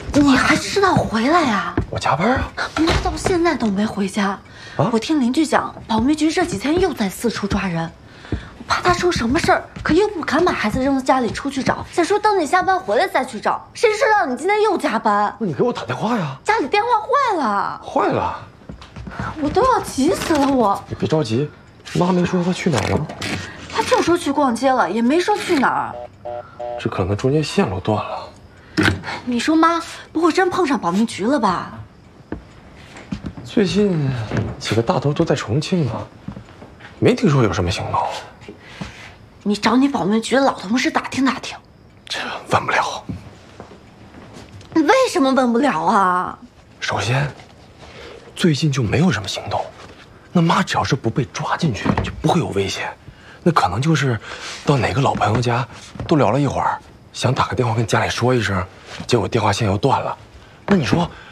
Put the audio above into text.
你还知道回来呀？ 我加班啊。 妈到现在都没回家。我听邻居讲，保密局这几天又在四处抓人，我怕他出什么事儿，可又不敢把孩子扔在家里出去找。再说等你下班回来再去找，谁知道你今天又加班？ 那你给我打电话呀！ 家里电话坏了。坏了？ 我都要急死了我。 你别着急，妈没说她去哪儿了。 她就说去逛街了，也没说去哪儿。 这可能中间线路断了。 你说妈不会真碰上保密局了吧？ 最近几个大头都在重庆呢，没听说有什么行动。 你找你保密局的老同事打听打听。 这问不了。 你为什么问不了啊？ 首先，最近就没有什么行动。那妈只要是不被抓进去，就不会有危险。那可能就是到哪个老朋友家，都聊了一会儿，想打个电话跟家里说一声，结果电话线又断了。那你说